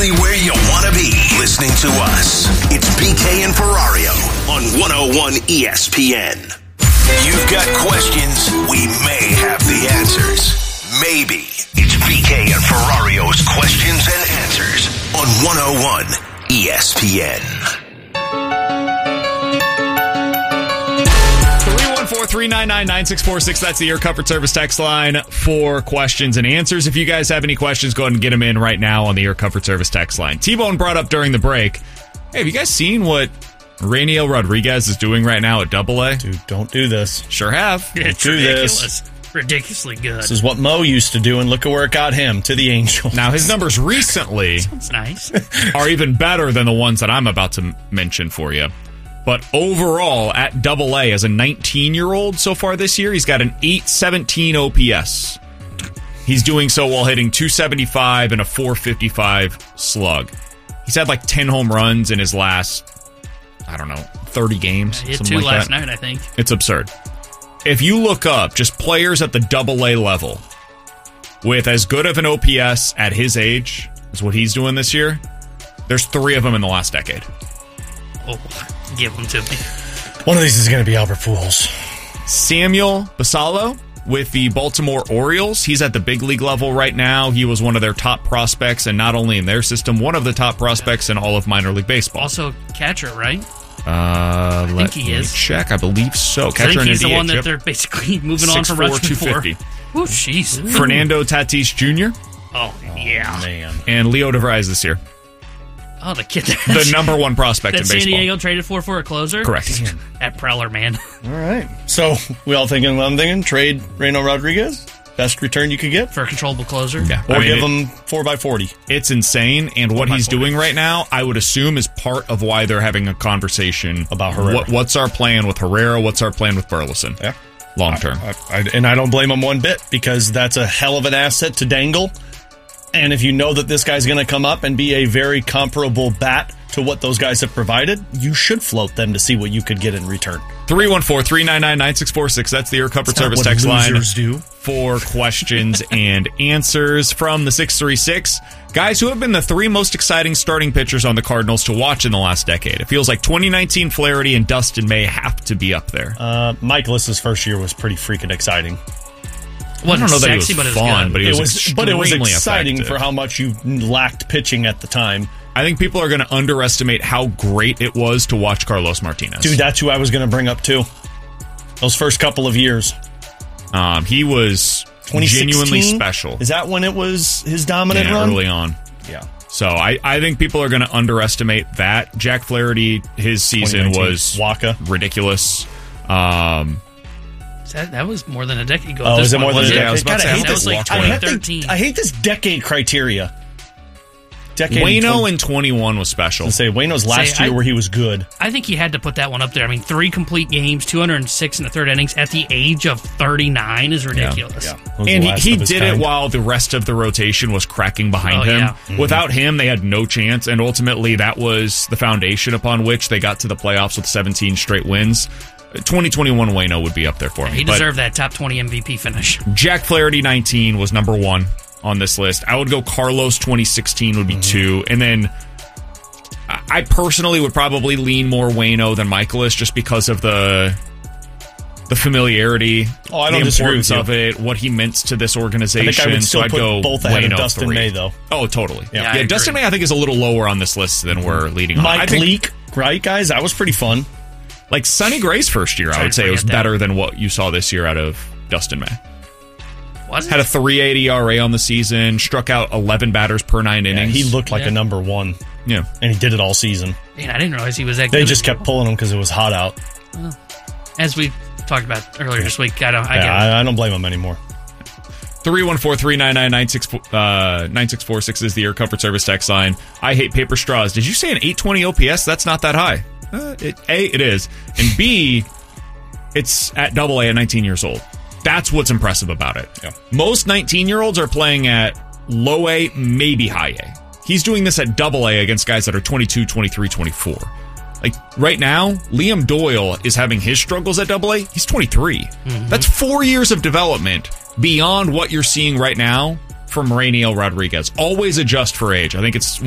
exactly where you want to be listening to us. It's BK and Ferrario on 101 ESPN. You've got questions, we may have the answers. Maybe. It's BK and Ferrario's questions and answers on 101 ESPN. 314-399-9646. That's the Air Comfort Service text line for questions and answers. If you guys have any questions, go ahead and get them in right now on the Air Comfort Service text line. T-Bone brought up during the break, hey, have you guys seen what Rainiel Rodriguez is doing right now at AA? Dude, don't do this. Sure have. It's do ridiculous. this. Ridiculously good. This is what Mo used to do, and look at where it got him, to the Angels. Now, his numbers recently Sounds nice. are even better than the ones that I'm about to mention for you. But overall, at AA, as a 19-year-old so far this year, he's got an 817 OPS. He's doing so while hitting 275 and a 455 slug. He's had like 10 home runs in his last, 30 games. He hit something two like last that. night, I think. It's absurd. If you look up just players at the AA level with as good of an OPS at his age as what he's doing this year, there's 3 of them in the last decade. Oh, give them to me. One of these is going to be Albert Pujols. Samuel Basallo with the Baltimore Orioles. He's at the big league level right now. He was one of their top prospects, and not only in their system, one of the top prospects in all of minor league baseball. Also, catcher, right? I think he is. Check. I believe so. I Catcher think he's in the the one that they're basically moving on from 6'4", Rutschman for. 250. Oh, jeez. Fernando Tatis Jr. Oh, yeah. Man. and Leo DeVries this year. Oh, the kid The number one prospect that in San baseball. Diego traded for a closer? Correct. At Preller, man. All right. So, we all thinking what I'm thinking? Trade Rainiel Rodriguez? Best return you could get? For a controllable closer? Yeah. Or I mean, give him 4x40. It's insane, and what he's 4x40. doing right now, I would assume, is part of why they're having a conversation About Herrera. What's our plan with Herrera? What's our plan with Burleson? Yeah. Long term. And I don't blame him one bit, because that's a hell of an asset to dangle. And if you know that this guy's going to come up and be a very comparable bat to what those guys have provided, you should float them to see what you could get in return. 314-399-9646. That's the Air Comfort Service what text line losers do. for questions and answers from the 636. Guys who have been the 3 most exciting starting pitchers on the Cardinals to watch in the last decade. It feels like 2019 Flaherty and Dustin May have to be up there. Michaelis's first year was pretty freaking exciting. I don't know that he was sexy, but it was fun, good. but he was extremely exciting effective. for how much you lacked pitching at the time. I think people are going to underestimate how great it was to watch Carlos Martinez. Dude, that's who I was going to bring up too. Those first couple of years. He was 2016? genuinely special. Is that when it was his dominant run? Early on. Yeah. So I think people are going to underestimate that. Jack Flaherty, his season 2019. was Waka. ridiculous. That was more than a decade ago. Oh, This is it one, more than a wasn't decade? I was about to say, That was like I hate this- 2013. I hate this decade criteria. Decade Wayno in 21 was special. I say Wayno's last year where he was good. I think he had to put that one up there. I mean, 3 complete games, 206 in the third innings at the age of 39 is ridiculous. Yeah. Was And the last he of his did kind. it while the rest of the rotation was cracking behind him. Yeah. Without him, they had no chance, and ultimately that was the foundation upon which they got to the playoffs with 17 straight wins. 2021 Wayno would be up there for me. He But deserved that top 20 MVP finish. Jack Flaherty 19 was number 1 on this list. I would go Carlos 2016 would be 2, and then I personally would probably lean more Wayno than Michaelis just because of the familiarity, Oh, I don't the disagree importance with you. of it, what he meant to this organization. I think I would still so I'd put go both ahead of Wayno Dustin 3. May, though. Oh, totally. Yeah, I Dustin agree. May I think is a little lower on this list than we're leading on. I Mike think, Leake, right, guys? That was pretty fun. like Sonny Gray's first year, I Trying would to say it was forget that. better than what you saw this year out of Dustin May. Was Had a it? 3.80 ERA on the season, struck out 11 batters per 9 Yeah, innings. he looked like Yeah. a number 1, Yeah. and he did it all season. Man, I didn't realize he was that good. They just kept pulling him because it was hot out. As we talked about earlier this week, I get it. I don't blame him anymore. 314-399-9646 is the Air Comfort Service text line. I hate paper straws. Did you say an 820 OPS? That's not that high. It is. And B, it's at AA at 19 years old. That's what's impressive about it. Yeah. Most 19-year-olds are playing at low A, maybe high A. He's doing this at AA against guys that are 22, 23, 24. Like, right now, Liam Doyle is having his struggles at AA. He's 23. That's 4 years of development beyond what you're seeing right now from Rainiel Rodriguez. Always adjust for age. I think it's